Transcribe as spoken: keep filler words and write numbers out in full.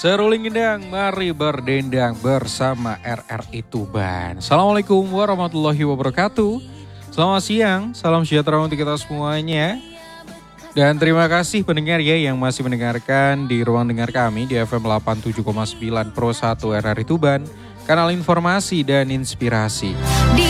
Seruling gendang, mari berdendang bersama R R I Tuban. Assalamualaikum warahmatullahi wabarakatuh. Selamat siang, salam sejahtera untuk kita semuanya. Dan terima kasih pendengar ya yang masih mendengarkan di ruang dengar kami di F M delapan puluh tujuh koma sembilan Pro satu R R I Tuban, kanal informasi dan inspirasi.